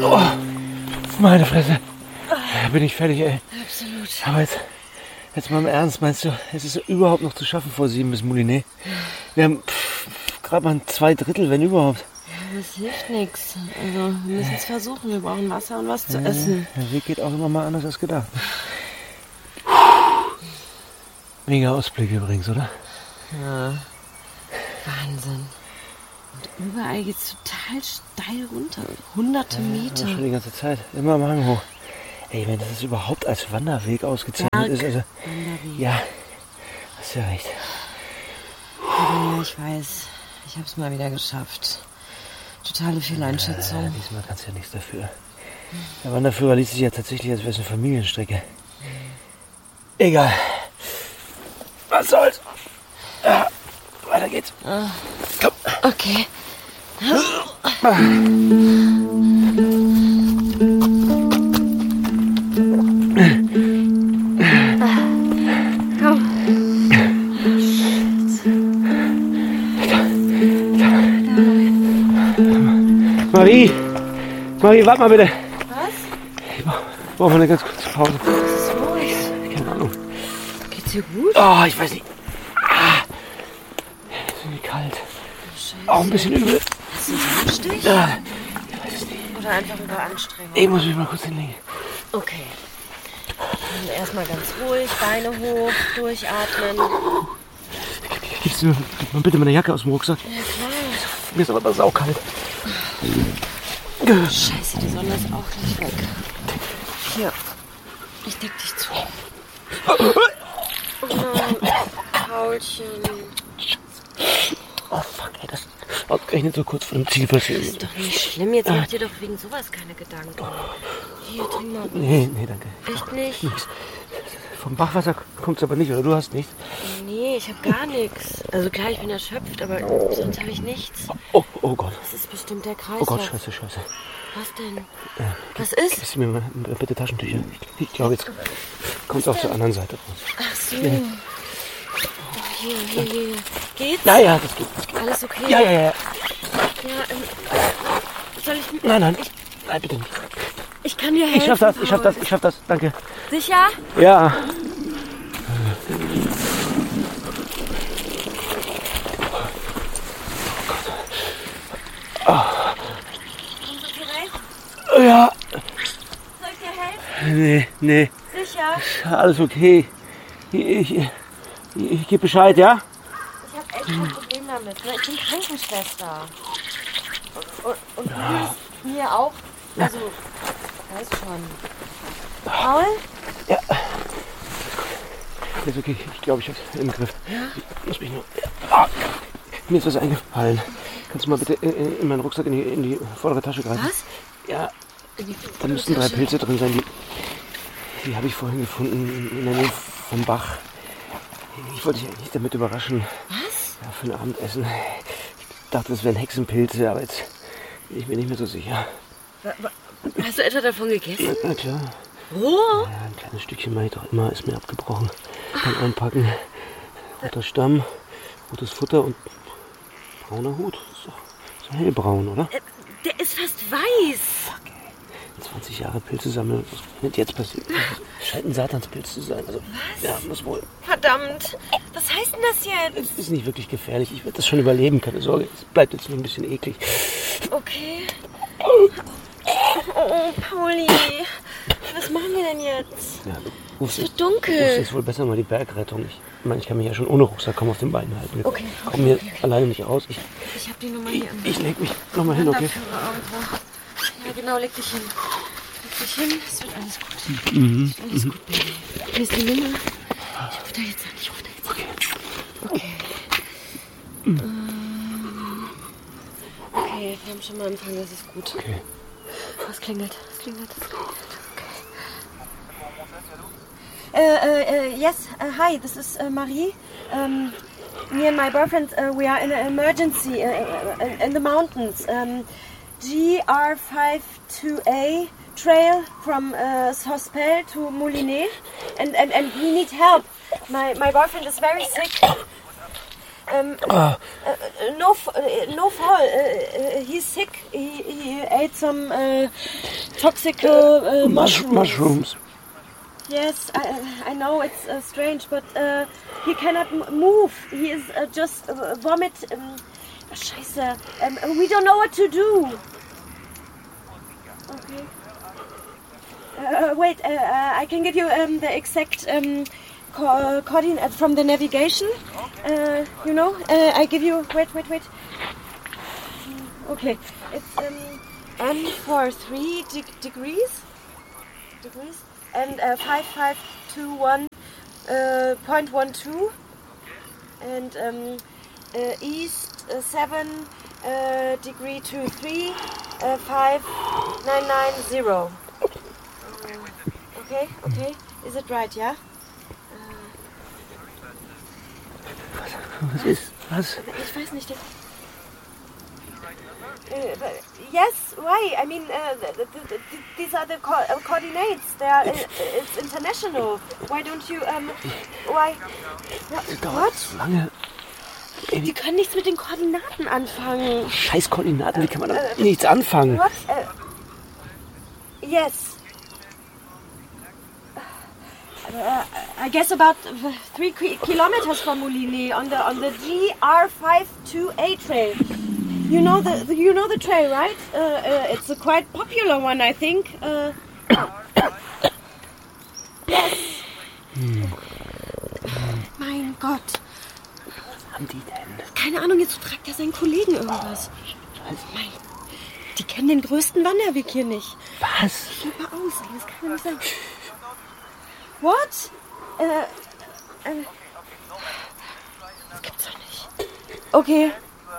Oh, meine Fresse. Bin ich fertig, ey. Absolut. Aber jetzt mal im Ernst, meinst du, es ist überhaupt noch zu schaffen vor 7 bis Moulinet? Wir haben gerade mal 2/3, wenn überhaupt. Ja, das hilft nichts. Also wir müssen es versuchen. Wir brauchen Wasser und was zu essen. Der Weg geht auch immer mal anders als gedacht. Mega Ausblick übrigens, oder? Ja. Wahnsinn. Und überall geht es total steil runter. Hunderte Meter. Ja, schon die ganze Zeit. Immer am Hang hoch. Ey, wenn das überhaupt als Wanderweg ausgezeichnet ist. Also, Wanderweg. ja, hast ja recht. Ja, ich weiß. Ich habe es mal wieder geschafft. Totale Fehleinschätzung. Diesmal kannst du ja nichts dafür. Der Wanderführer liest sich ja tatsächlich, als wäre es eine Familienstrecke. Egal. Was soll's? Ja, weiter geht's. Komm. Okay. Marie, warte mal bitte. Was? Ich brauche mal eine ganz kurze Pause. Was ist los? Keine Ahnung. Geht's dir gut? Oh, ich weiß nicht. Ist irgendwie kalt. Scheiße. Auch ein bisschen übel. Hast du einen Sonnenstich? Ja, ich weiß es nicht. Oder einfach Überanstrengung? Ich muss mich mal kurz hinlegen. Okay. Dann erstmal ganz ruhig, Beine hoch, durchatmen. Gibst du mir bitte meine Jacke aus dem Rucksack? Ja, klar. Mir ist aber saukalt. Scheiße, die Sonne ist auch gleich weg. Hier, ich deck dich zu. Oh nein, Paulchen. Oh fuck, ey, das ist ausgerechnet so kurz vor dem Ziel passiert. Das ist doch nicht schlimm, jetzt mach dir doch wegen sowas keine Gedanken. Hier, trink mal. Nee, danke. Echt nicht? Nix. Vom Bachwasser kommt's aber nicht, oder? Du hast nichts? Nee, ich hab gar nichts. Also klar, ich bin erschöpft, aber sonst habe ich nichts. Oh Gott. Das ist bestimmt der Kreislauf. Oh Gott, scheiße. Was denn? Was ist? Gibst du mir mal bitte Taschentücher? Ich glaube, jetzt kommt es auf der anderen Seite raus. Ach so. Oh, hier. Geht's? Ja, das geht. Alles okay? Ja. Ja, soll ich... Nein, bitte nicht. Ich kann dir helfen. Ich schaff das. Danke. Sicher? Ja. Kommst du hier rein? Ja. Soll ich dir helfen? Nee. Sicher? Alles okay. Ich gebe Bescheid, ja? Ich hab echt kein Problem damit. Ne? Ich bin Krankenschwester. Und du bist mir auch... Also, weiß schon. Paul? Ja. Ist okay. Ich glaube, ich hab's im Griff. Ja? Ich muss mich nur... Mir ist was eingefallen. Kannst du mal bitte in meinen Rucksack in die vordere Tasche greifen? Was? Ja. Da müssten 3 Pilze drin sein. Die habe ich vorhin gefunden in der Nähe vom Bach. Ich wollte dich nicht damit überraschen. Was? Ja, für ein Abendessen. Ich dachte, das wären Hexenpilze, aber jetzt bin ich mir nicht mehr so sicher. Hast du etwa davon gegessen? Na klar. Wo? Ja, ein kleines Stückchen mache ich doch immer, ist mir abgebrochen. Beim Einpacken. Roter Stamm, rotes Futter und brauner Hut. So hellbraun, oder? Der ist fast weiß. Fuck, ey. 20 Jahre Pilze sammeln. Was wird jetzt passiert? Das scheint ein Satanspilz zu sein. Also, Was? ja, muss wohl. Verdammt. Was heißt denn das jetzt? Es ist nicht wirklich gefährlich. Ich werde das schon überleben, keine Sorge. Es bleibt jetzt nur ein bisschen eklig. Okay. Oh, Pauli. Was machen wir denn jetzt? Ja, Es wird du rufst dunkel. jetzt wohl besser mal die Bergrettung. Ich meine, ich kann mich ja schon ohne Rucksack kaum auf den Beinen halten. Okay. Ich komme hier alleine nicht raus. Ich hab die Nummer hier im Ich leg mich nochmal hin, okay? Wanderführer irgendwo. Ja, genau, leg dich hin. Es wird alles gut. Alles gut, Baby. Hier ist die Nummer. Ich rufe da jetzt an. Okay. Okay, wir haben schon mal Empfang, das ist gut. Okay. Es klingelt. Yes, hi, this is Marie. Me and my boyfriend, we are in an emergency in the mountains. GR52A trail from Sospel to Moulinet, and we need help. My boyfriend is very sick. No fall. He's sick. He ate some toxic mushrooms. Yes, I know it's strange, but he cannot move. He is just vomit. Scheiße. We don't know what to do. Okay. Wait, I can give you the exact coordinates from the navigation. I give you. Wait. Okay, it's N for 3 degrees, and 5521.12, and east 7 degree 23 5990. Okay. Is it right, yeah? Was ist? Was? Ich weiß nicht. Yes, why? I mean, these are the coordinates. It's international. Why don't you, why? Das dauert so lange. Die können nichts mit den Koordinaten anfangen. Scheiß Koordinaten, wie kann man damit nichts anfangen? What? Yes. I guess about 3 kilometers from Moulini on the GR528 trail. You know the trail, right? It's a quite popular one, I think. Yes. Mein Gott. Was haben die denn? Keine Ahnung, jetzt fragt er seinen Kollegen irgendwas. Mein, die kennen den größten Wanderweg hier nicht. Was? Schaut mal aus, das kann ja nicht sein. What? Das gibt's doch nicht. Okay.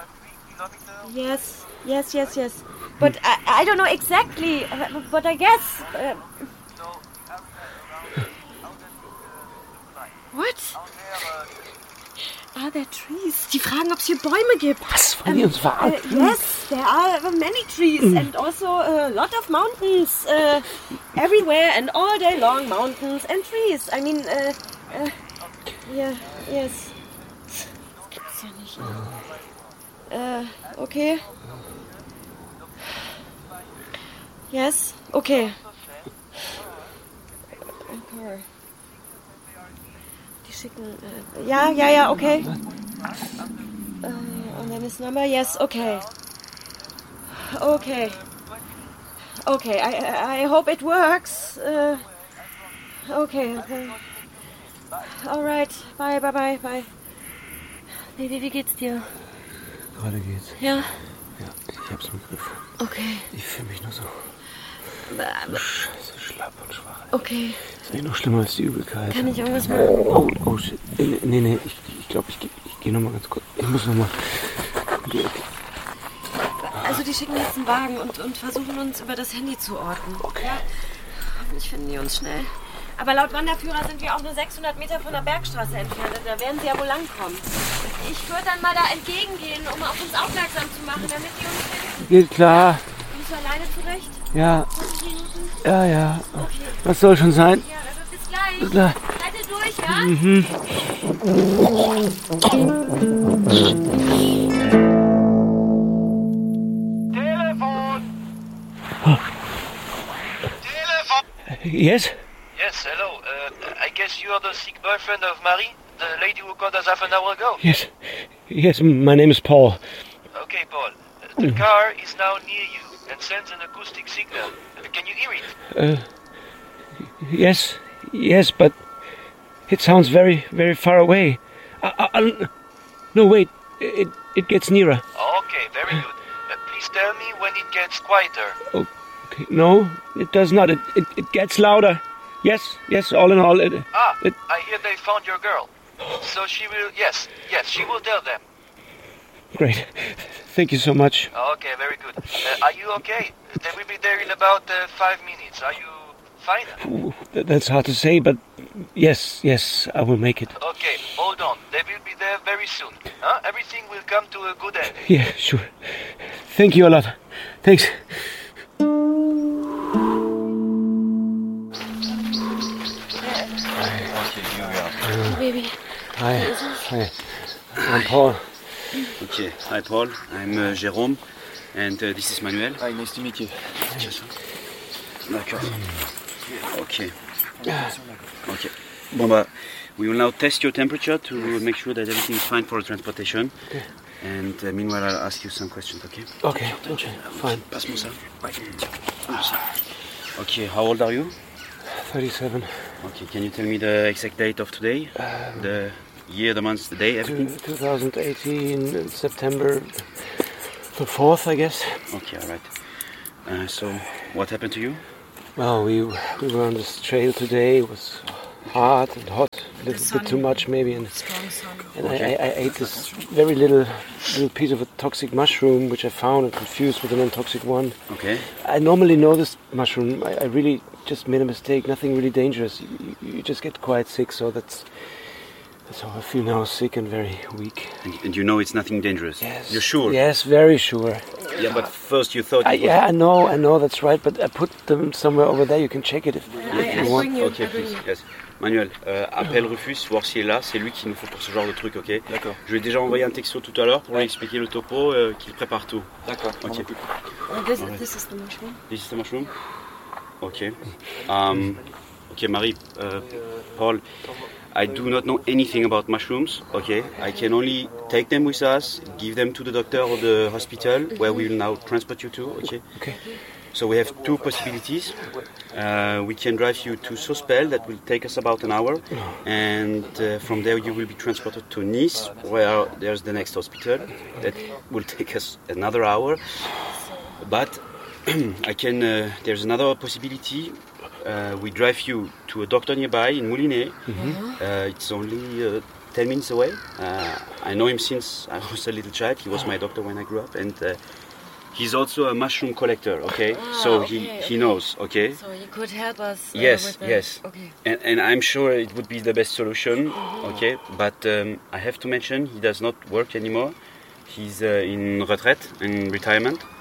Yes. But I don't know exactly, but I guess. What? Are there trees? Die fragen, ob es hier Bäume gibt. Was? Wollen die uns verarschen? Yes, there are many trees and also a lot of mountains everywhere and all day long mountains and trees. I mean, yes. Das gibt's ja nicht. Okay. Yes, okay. Die schicken, ja, okay. And then his number, yes, okay. Okay, I hope it works. Okay. Alright, bye. Baby, wie geht's dir? Gerade geht's. Ja? Ja, ich hab's im Griff. Okay. Ich fühle mich nur so scheiße, schlapp und schwach. Okay. Das ist eigentlich noch schlimmer als die Übelkeit. Kann ich irgendwas machen? Oh shit. Nee, ich glaube, ich gehe nochmal ganz kurz. Ich muss nochmal. Also die schicken jetzt einen Wagen und versuchen uns über das Handy zu orten. Okay. Ja? Hoffentlich finden die uns schnell. Aber laut Wanderführer sind wir auch nur 600 Meter von der Bergstraße entfernt. Da werden sie ja wohl langkommen. Ich würde dann mal da entgegengehen, um auf uns aufmerksam zu machen, damit die uns finden. Geht klar. Kommst du alleine zurecht? Ja. 20 Minuten? Ja. Okay. Was soll schon sein? Ja, also bis gleich. Bis gleich. Seid ihr durch, ja? Telefon! Yes? Yes, hello. I guess you are the sick boyfriend of Marie, the lady who called us half an hour ago. Yes, my name is Paul. Okay, Paul. The car is now near you and sends an acoustic signal. Can you hear it? Yes, but it sounds very, very far away. No, wait, it gets nearer. Okay, very good. Please tell me when it gets quieter. Okay, no, it does not. It gets louder. Yes, all in all. I hear they found your girl. So she will, yes, she will tell them. Great. Thank you so much. Okay, very good. Are you okay? They will be there in about 5 minutes. Are you fine? Ooh, that's hard to say, but yes, I will make it. Okay, hold on. They will be there very soon. Huh? Everything will come to a good end. Yeah, sure. Thank you a lot. Thanks. Baby. Hi. I'm Paul. Okay, hi Paul, I'm Jérôme, and this is Manuel. Hi, nice to meet you. D'accord. Okay. Okay. Bon bah, we will now test your temperature to make sure that everything is fine for the transportation. Okay. And meanwhile, I'll ask you some questions, okay? Okay, fine. Passe-moi ça. Okay, how old are you? 37. Okay, can you tell me the exact date of today? The year, the month, the day, everything? 2018, September the 4th, I guess. Okay, alright. So, what happened to you? Well, we were on this trail today. It was hard and hot, a little bit too much maybe, and I ate this very little piece of a toxic mushroom which I found and confused with a non-toxic one. Okay. I normally know this mushroom. I really just made a mistake. Nothing really dangerous. You just get quite sick, so that's how I feel now, sick and very weak. And you know it's nothing dangerous? Yes. You're sure? Yes, very sure. Yeah, but first you thought... Yeah, I know, that's right, but I put them somewhere over there. You can check it if you want. Okay, please, yes. Manuel, appelle Rufus, voir s'il est là, c'est lui qu'il nous faut pour ce genre de truc, ok? D'accord. Je lui ai déjà envoyé un texto tout à l'heure pour lui expliquer le topo, qu'il prépare tout. D'accord. Ok. This is the mushroom. This is the mushroom? Okay. Okay, Marie, Paul, I do not know anything about mushrooms, okay? I can only take them with us, give them to the doctor or the hospital, where we will now transport you to, okay? Okay. So we have two possibilities. We can drive you to Sospel, that will take us about an hour, and from there you will be transported to Nice, where there's the next hospital, that will take us another hour. But there's another possibility. We drive you to a doctor nearby in Moulinet. It's only 10 minutes away. I know him since I was a little child. He was my doctor when I grew up, and he's also a mushroom collector, okay? So he knows, okay? So he could help us yes, with yes. Okay. And I'm sure it would be the best solution, okay? But I have to mention, he does not work anymore. He's in retraite, in retirement.